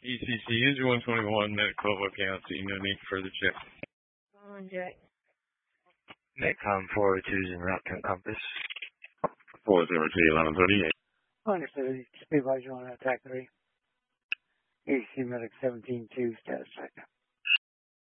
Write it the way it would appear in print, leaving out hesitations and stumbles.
ECC is 121, medical accounts, no need for further check. Jack. Netcom 402 is en route to Encompass. 402, 1138. Understood. Speed advisory on attack 3. ECC medic 17-2, status check.